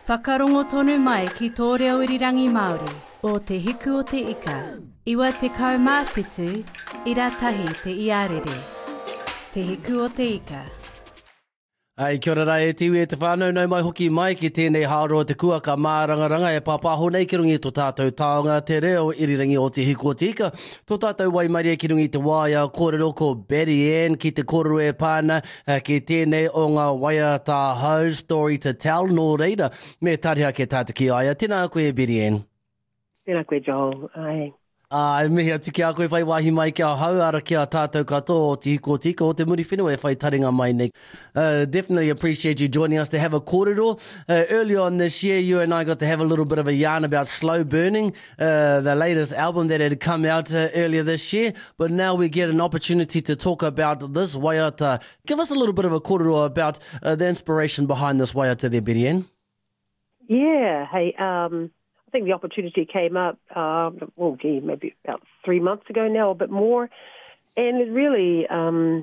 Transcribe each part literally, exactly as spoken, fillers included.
Whakarongo tonu mai ki tō reo irirangi Māori o te hiku o te ika. Iwa te kaumāwhitu, ira tahi te iarere. Te hiku o te ika. Ai, kia ora rai e tiwi e te whānau nau mai hoki mai ki tēnei hāroa te kua ka mārangaranga e pāpāho nei ki rungi tō tātou taonga te reo irirangi o te hiku o te ika. Tō tātou waimaria ki rungi te waia kōrero ko Betty Ann ki te kōrero e pāna uh, ki tēnei o ngā waiata hau story to tell nō reira. Me tariha ke tātou ki aia. Tēnā koe Betty Ann. Tēnā koe Joel. Ai. Ah, mehia tiki a koe whai wahi mai kia hau ara kia tātou katoa o te hiko o tika o te muri whenua e whai taringa mai nei. Uh, definitely appreciate you joining us to have a kōrero. Uh, earlier on this year, you and I got to have a little bit of a yarn about Slow Burning, uh, the latest album that had come out uh, earlier this year. But now we get an opportunity to talk about this waiata. Give us a little bit of a kōrero about uh, the inspiration behind this waiata there, Betty Ann. Yeah, hey, um... I think the opportunity came up, um, well, gee, maybe about three months ago now, a bit more, and it really um,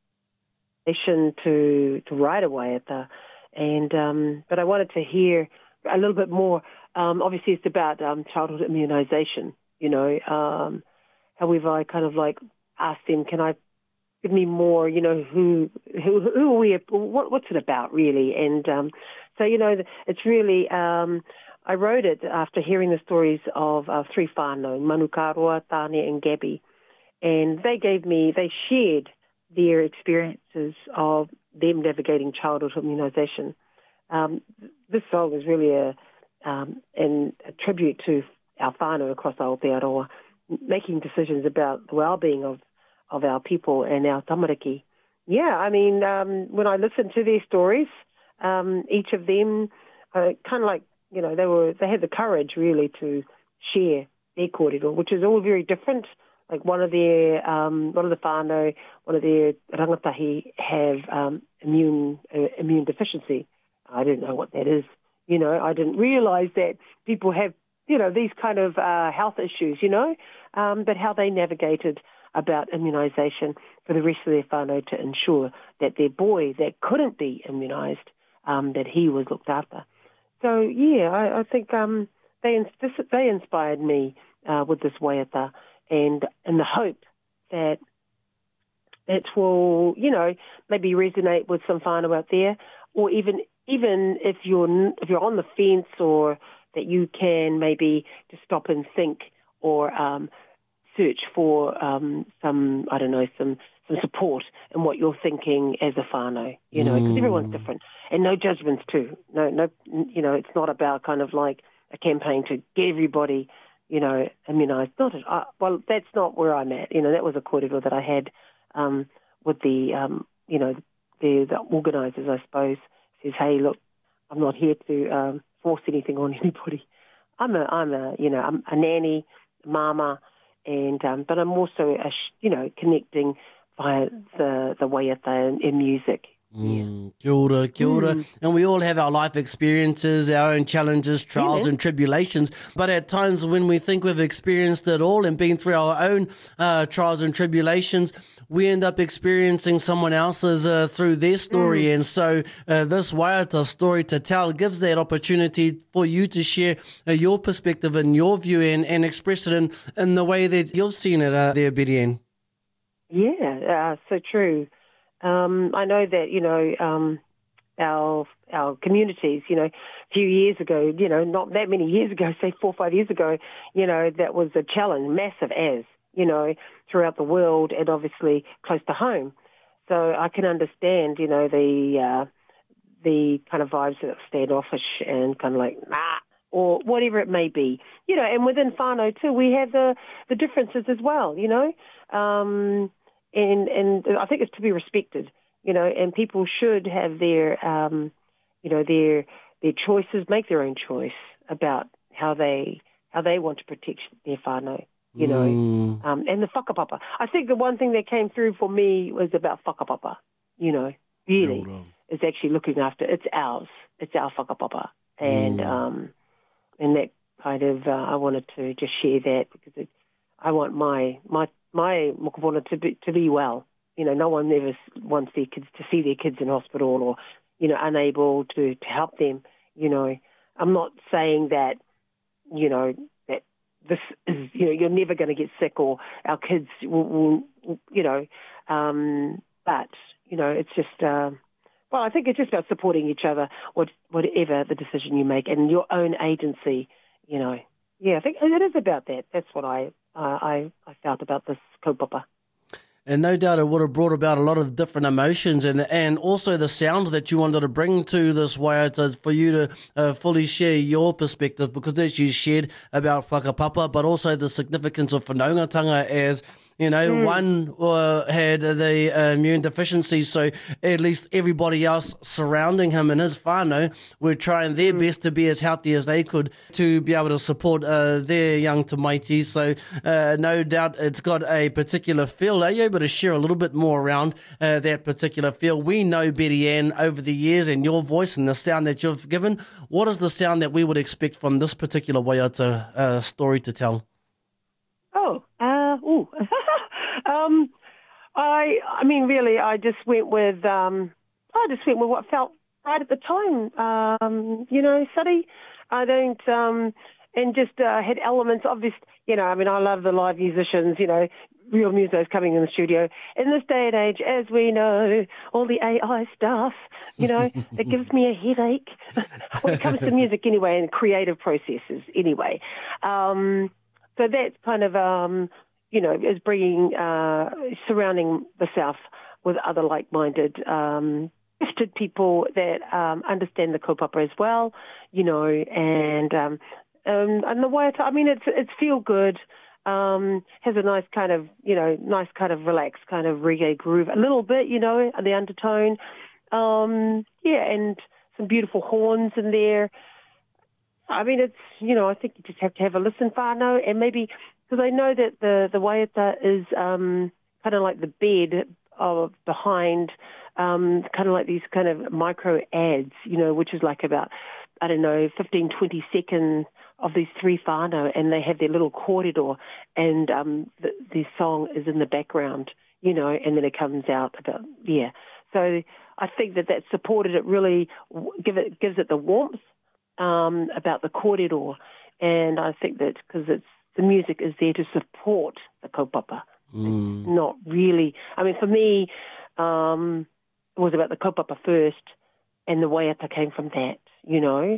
to to write away at the, and um, but I wanted to hear a little bit more. Um, obviously, it's about um, childhood immunization, you know. Um, however, I kind of like asked them, can I give me more, you know, who who who are we? What, what's it about really? And um, so, you know, it's really. Um, I wrote it after hearing the stories of uh, three whānau, Manu Karoa, Tāne and Gabby. And they gave me, they shared their experiences of them navigating childhood immunisation. Um, this song is really a, um, an, a tribute to our whānau across Aotearoa, making decisions about the well-being of, of our people and our tamariki. Yeah, I mean, um, when I listened to their stories, um, each of them uh, kind of like, you know, they were they had the courage really to share their kōrero, which is all very different. Like one of their um, one of the whānau, one of their rangatahi have um, immune uh, immune deficiency. I didn't know what that is. You know, I didn't realise that people have, you know, these kind of uh, health issues. You know, um, but how they navigated about immunisation for the rest of their whānau to ensure that their boy that couldn't be immunised, um, that he was looked after. So, yeah, I, I think um, they they inspired me uh, with this waiata, and in the hope that it will, you know, maybe resonate with some whānau out there, or even even if you're if you're on the fence, or that you can maybe just stop and think, or um, search for um, some, I don't know, some some support in what you're thinking as a whānau, you know, because mm. everyone's different. And no judgments too. No, no, you know, it's not about kind of like a campaign to get everybody, you know, immunised. Not, uh, well, that's not where I'm at. You know, that was a kōrero that I had um, with the, um, you know, the, the organisers, I suppose. Says, hey, look, I'm not here to um, force anything on anybody. I'm a, I'm a, you know, I'm a nanny, a mama, and um, but I'm also, a, you know, connecting via the the waiata and, and music. Mm, kia ora, kia ora. Mm. And we all have our life experiences, our own challenges, trials yeah, and tribulations. But at times when we think we've experienced it all and been through our own uh, trials and tribulations, we end up experiencing someone else's uh, through their story. Mm. And so uh, this waiata story to tell gives that opportunity for you to share uh, your perspective and your view and, and express it in, in the way that you've seen it uh, there, Betty Ann. Yeah, uh, so true. Um, I know that, you know, um, our our communities, you know, a few years ago, you know, not that many years ago, say four or five years ago, you know, that was a challenge, massive as, you know, throughout the world and obviously close to home. So I can understand, you know, the uh, the kind of vibes that are standoffish and kind of like, nah, or whatever it may be. You know, and within whānau too, we have the, the differences as well, you know. Um And and I think it's to be respected, you know, and people should have their, um, you know, their their choices, make their own choice about how they how they want to protect their whānau, you know, mm. um, and the whakapapa. I think the one thing that came through for me was about whakapapa, you know, really, no, no. is actually looking after, it's ours, it's our whakapapa, and mm. um, and that kind of, uh, I wanted to just share that because it, I want my my my mokopuna to be to be well. You know, no one ever wants their kids to see their kids in hospital or, you know, unable to, to help them, you know. I'm not saying that, you know, that this is, you know, you're never going to get sick or our kids will, will you know, um, but, you know, it's just, uh, well, I think it's just about supporting each other, what, whatever the decision you make, and your own agency, you know. Yeah, I think it is about that. That's what I uh, I, I felt about this kaupapa. And no doubt it would have brought about a lot of different emotions and and also the sound that you wanted to bring to this waiata for you to uh, fully share your perspective, because as you shared about whakapapa, but also the significance of whanaungatanga as, you know, mm. one uh, had the uh, immune deficiency, so at least everybody else surrounding him and his whānau were trying their mm. best to be as healthy as they could to be able to support uh, their young tamaiti. So uh, no doubt it's got a particular feel. Are you able to share a little bit more around uh, that particular feel? We know Betty Ann over the years and your voice and the sound that you've given. What is the sound that we would expect from this particular waiata uh, story to tell? Oh, uh, ooh. um, I, I mean, really, I just went with, um, I just went with what felt right at the time. Um, you know, Sari, I don't, um, and just uh, had elements of this. You know, I mean, I love the live musicians. You know, real musos coming in the studio. In this day and age, as we know, all the A I stuff. You know, it gives me a headache when it comes to music anyway, and creative processes anyway. Um, So that's kind of, um, you know, is bringing, uh, surrounding the South with other like-minded, um, gifted people that um, understand the kaupapa as well, you know, and um, um, and the waiata, I mean, it's it's feel good, um, has a nice kind of, you know, nice kind of relaxed kind of reggae groove, a little bit, you know, the undertone, um, yeah, and some beautiful horns in there. I mean, it's, you know, I think you just have to have a listen, whānau, and maybe, because I know that the, the waiata is um, kind of like the bed of behind, um, kind of like these kind of micro ads, you know, which is like about, I don't know, fifteen, twenty seconds of these three whānau, and they have their little corridor, and um, the, the song is in the background, you know, and then it comes out about, yeah. So I think that that supported it really, give it gives it the warmth. Um, about the corridor, and I think that because it's the music is there to support the kaupapa, mm. not really. I mean, for me, um, it was about the kaupapa first, and the waiata came from that. You know,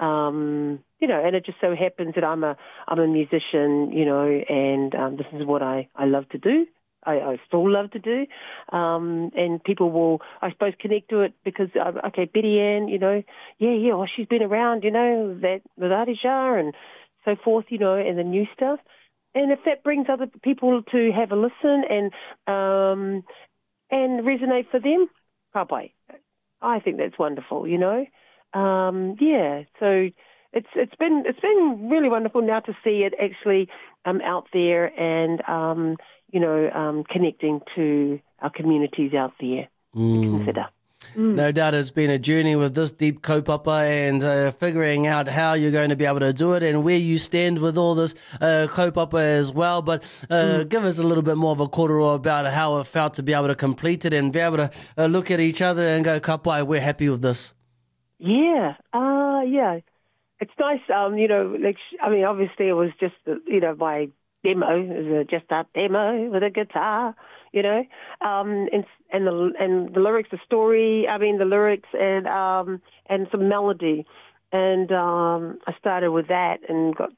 um, you know, and it just so happens that I'm a I'm a musician, you know, and um, this is what I, I love to do. I, I still love to do, um, and people will, I suppose, connect to it because, uh, okay, Betty Ann, you know, yeah, yeah, well, she's been around, you know, that with Arija and so forth, you know, and the new stuff. And if that brings other people to have a listen and um, and resonate for them, kapai, I think that's wonderful, you know. Um, yeah, so it's it's been it's been really wonderful now to see it actually um, out there and. Um, you know, um, connecting to our communities out there mm. to consider. Mm. No doubt it's been a journey with this deep kaupapa and uh, figuring out how you're going to be able to do it and where you stand with all this uh, kaupapa as well. But uh, mm. give us a little bit more of a kororo about how it felt to be able to complete it and be able to uh, look at each other and go, kapai, we're happy with this. Yeah, uh, yeah. It's nice, um, you know, like, I mean, obviously it was just, you know, my demo, it was just a demo with a guitar, you know, um, and and the and the lyrics, the story. I mean, the lyrics and um, and some melody, and um, I started with that and got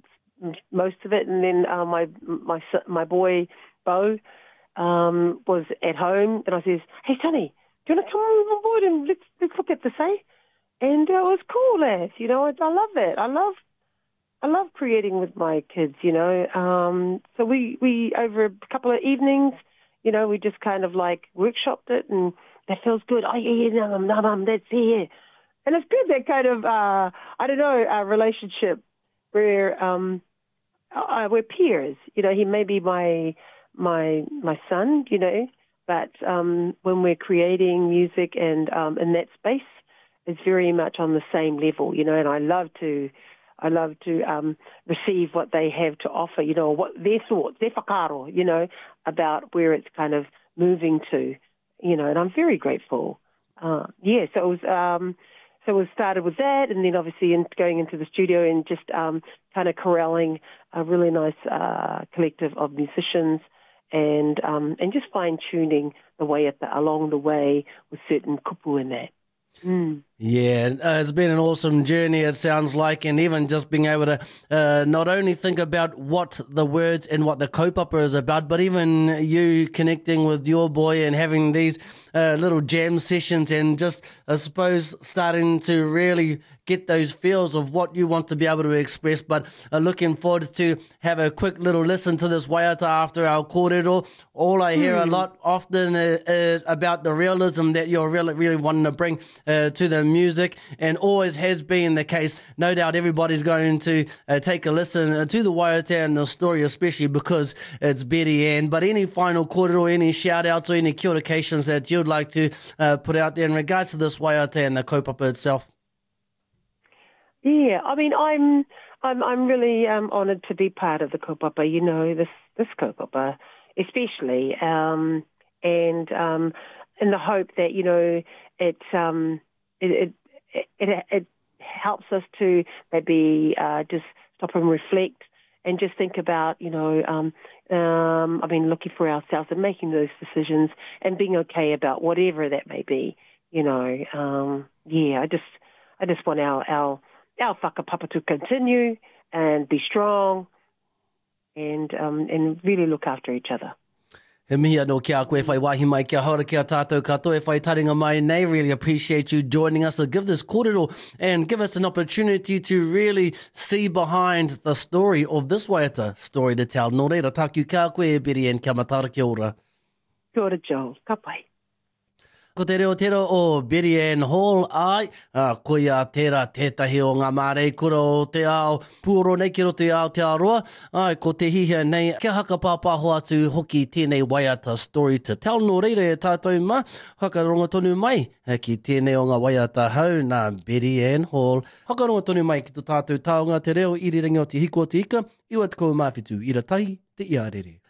most of it, and then uh, my my my boy Bo um, was at home, and I says, "Hey, Sonny, do you want to come on board and let's let's look at this, eh?" And uh, it was cool, lads. You know, I, I love it. I love. I love creating with my kids, you know. Um, so we, we, over a couple of evenings, you know, we just kind of like workshopped it, and that feels good. Oh, yeah, yeah, no, no, no, that's here. And it's good, that kind of, uh, I don't know, a relationship where um, uh, we're peers. You know, he may be my, my, my son, you know, but um, when we're creating music and um, in that space, it's very much on the same level, you know, and I love to, I love to um, receive what they have to offer, you know, what their thoughts, their whakaro, you know, about where it's kind of moving to, you know, and I'm very grateful. Uh, yeah, so it was, um, so we started with that, and then obviously in, going into the studio and just um, kind of corralling a really nice uh, collective of musicians and um, and just fine-tuning the waiata along the way with certain kupu in that. Mm. Yeah, uh, it's been an awesome journey, it sounds like, and even just being able to uh, not only think about what the words and what the kaupapa is about, but even you connecting with your boy and having these uh, little jam sessions and just, I suppose, starting to really get those feels of what you want to be able to express. But uh, looking forward to have a quick little listen to this waiata after our kōrero. All I hear mm. a lot often is about the realism that you're really, really wanting to bring uh, to the music, and always has been the case. No doubt everybody's going to uh, take a listen to the waiata and the story, especially because it's Betty Ann. But any final kōrero, any shout-outs or any kia orations that you'd like to uh, put out there in regards to this waiata and the kaupapa itself? Yeah, I mean, I'm I'm I'm really um, honoured to be part of the kaupapa. You know, this this kaupapa, especially, um, and um, in the hope that you know it. Um, It, it it it helps us to maybe uh, just stop and reflect and just think about, you know, um, um, I mean, looking for ourselves and making those decisions and being okay about whatever that may be, you know. Um, yeah, I just I just want our our our whakapapa to continue and be strong and um, and really look after each other. He mihi anō kia koe whai wahi mai kia haura kia tātou katoa e whai taringa mai nei. Really appreciate you joining us to give this kōrero and give us an opportunity to really see behind the story of this waiata story to tell. Nō reira, tāku kia koe e Betty Ann, kia matara kia ora. Kia ora, Joel. Ka pai. Ko te reo tera o Betty Ann Hall, ai, uh, ko ia tera tētahi o ngā mārei kura o te ao, puoro nei ki roto i ao te aroa, ai, ko te hihia nei, kia haka pāpāho atu hoki tēnei waiata story to tell. Nō reira e tātou ma, hakaronga tonu mai, ki tēnei o ngā waiata hau, nā Betty Ann Hall. Hakaronga tonu mai ki tō tātou taonga te reo, irirangi o te hiko o te ika, iwa te kou mawhitu, ira tahi, te iarere.